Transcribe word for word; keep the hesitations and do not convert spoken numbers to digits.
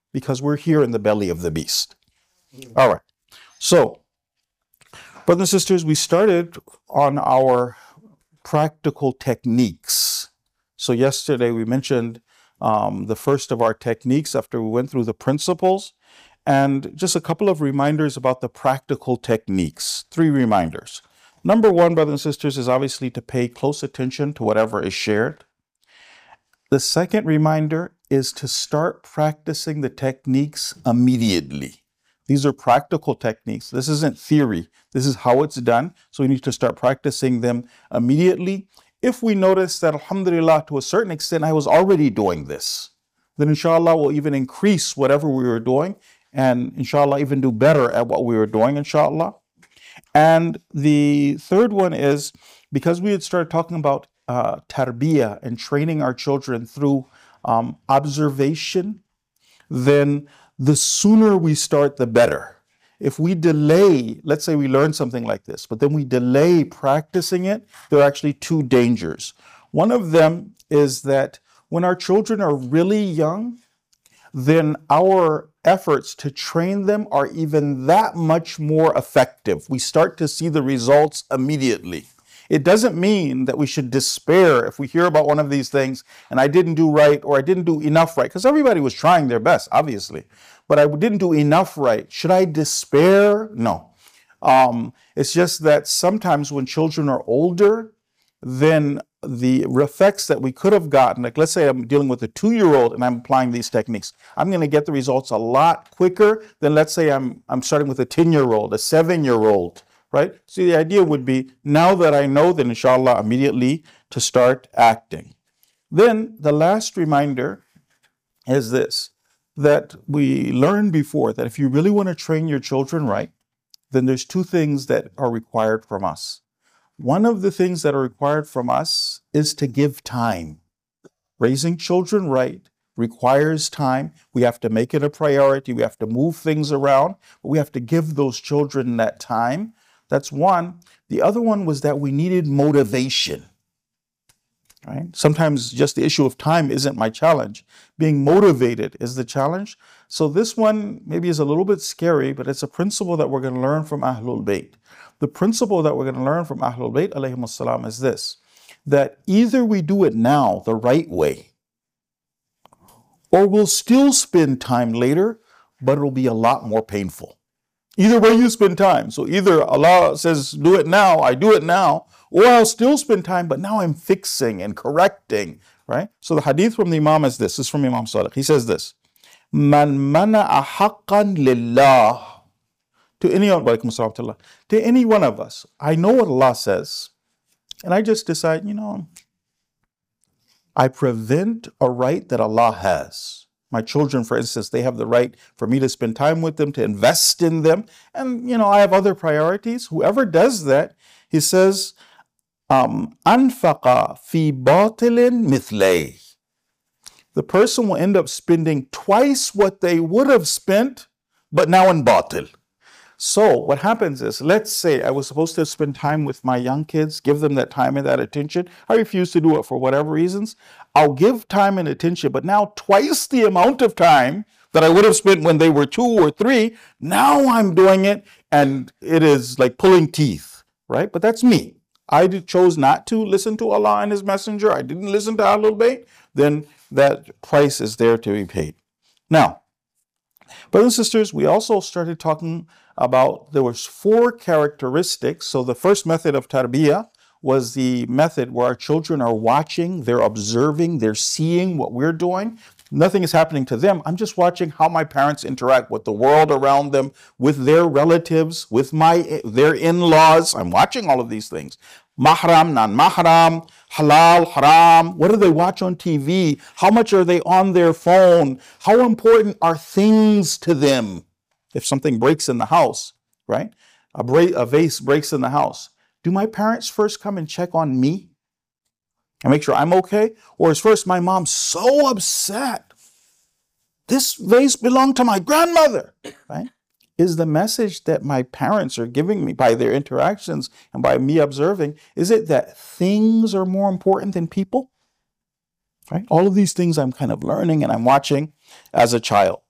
because we're here in the belly of the beast. All right. So, brothers and sisters, we started on our practical techniques. So yesterday we mentioned um, the first of our techniques after we went through the principles, and just a couple of reminders about the practical techniques. Three reminders. Number one, brothers and sisters, is obviously to pay close attention to whatever is shared. The second reminder is to start practicing the techniques immediately. These are practical techniques. This isn't theory. This is how it's done. So we need to start practicing them immediately. If we notice that, alhamdulillah, to a certain extent, I was already doing this, then inshallah we'll even increase whatever we were doing and inshallah even do better at what we were doing, inshallah. And the third one is, because we had started talking about uh, tarbiyah and training our children through um, observation, then the sooner we start, the better. If we delay, let's say we learn something like this, but then we delay practicing it, there are actually two dangers. One of them is that when our children are really young, then our efforts to train them are even that much more effective. We start to see the results immediately. It doesn't mean that we should despair if we hear about one of these things and I didn't do right or I didn't do enough right, because everybody was trying their best, obviously, but I didn't do enough right. Should I despair? No. Um, it's just that sometimes when children are older, then the effects that we could have gotten, like let's say I'm dealing with a two-year-old and I'm applying these techniques, I'm going to get the results a lot quicker than let's say I'm, I'm starting with a ten-year-old, a seven-year-old. Right? So the idea would be, now that I know, then inshallah immediately to start acting. Then the last reminder is this, that we learned before that if you really want to train your children right, then there's two things that are required from us. One of the things that are required from us is to give time. Raising children right requires time. We have to make it a priority. We have to move things around, but we have to give those children that time. That's one. The other one was that we needed motivation. Right? Sometimes just the issue of time isn't my challenge. Being motivated is the challenge. So this one maybe is a little bit scary, but it's a principle that we're going to learn from Ahlul Bayt. The principle that we're going to learn from Ahlul Bayt alayhimus salam is this, that either we do it now the right way, or we'll still spend time later, but it'll be a lot more painful. Either way you spend time. So either Allah says, do it now, I do it now, or I'll still spend time, but now I'm fixing and correcting, right? So the hadith from the Imam is this. This is from Imam Sadiq. He says this, Man mana'a haqqan lillah. To any, to any one of us, I know what Allah says, and I just decide, you know, I prevent a right that Allah has. My children, for instance, they have the right for me to spend time with them, to invest in them. And, you know, I have other priorities. Whoever does that, he says, um, anfaqa fi batilin mithlay. The person will end up spending twice what they would have spent, but now in batil. So what happens is, let's say I was supposed to spend time with my young kids, give them that time and that attention. I refuse to do it for whatever reasons. I'll give time and attention, but now twice the amount of time that I would have spent when they were two or three, now I'm doing it and it is like pulling teeth, right? But that's me. I chose not to listen to Allah and His Messenger. I didn't listen to Ahlul Bayt. Then that price is there to be paid. Now, brothers and sisters, we also started talking about, there was four characteristics. So the first method of tarbiyah was the method where our children are watching, they're observing, they're seeing what we're doing. Nothing is happening to them. I'm just watching how my parents interact with the world around them, with their relatives, with my their in-laws. I'm watching all of these things. Mahram, non-mahram, halal, haram. What do they watch on T V? How much are they on their phone? How important are things to them? If something breaks in the house, right? A, bra- a vase breaks in the house. Do my parents first come and check on me and make sure I'm okay? Or is first my mom so upset? This vase belonged to my grandmother, right? Is the message that my parents are giving me by their interactions and by me observing, is it that things are more important than people? Right? All of these things I'm kind of learning and I'm watching as a child.